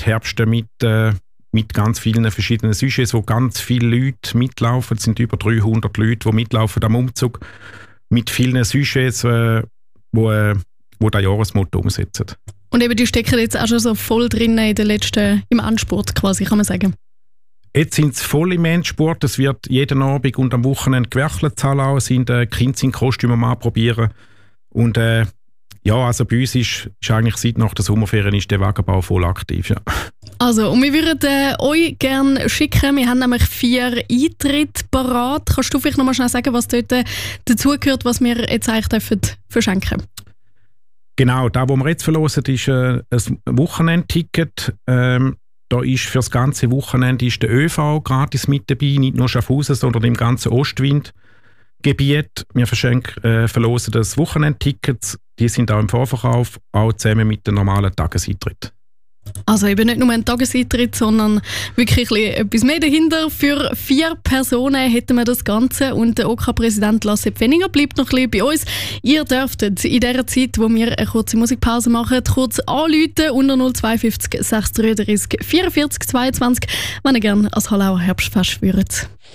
Herbsten mit ganz vielen verschiedenen Sujets, wo ganz viele Leute mitlaufen. Es sind über 300 Leute, die mitlaufen am Umzug, mit vielen Sujets, wo das Jahresmotto umsetzen. Und eben, die stecken jetzt auch schon so voll drin im Endspurt quasi, kann man sagen. Jetzt sind sie voll im Endspurt. Es wird jeden Abend und am Wochenende gewerkelt. Die Kinder sind Kostüme am Anprobieren. Und also bei uns ist eigentlich seit nach der Sommerferien ist der Wagenbau voll aktiv. Ja. Also, und wir würden euch gerne schicken. Wir haben nämlich 4 Eintritte parat. Kannst du vielleicht noch mal schnell sagen, was dort dazugehört, was wir jetzt eigentlich verschenken dürfen? Genau, das, was wir jetzt verlosen, ist ein Wochenendticket. Da ist für das ganze Wochenende ist der ÖV gratis mit dabei, nicht nur Schaffhausen, sondern im ganzen Ostwindgebiet. Wir verlosen das Wochenendticket. Die sind auch im Vorverkauf, auch zusammen mit dem normalen Tageseintritt. Also eben nicht nur ein Tageseintritt, sondern wirklich etwas mehr dahinter. Für 4 Personen hätten wir das Ganze und der OK-Präsident Lasse Pfenninger bleibt noch ein bisschen bei uns. Ihr dürftet in dieser Zeit, wo wir eine kurze Musikpause machen, kurz anrufen unter 052 633 44 22, wenn ihr gerne als Halauer Herbstfest würdet.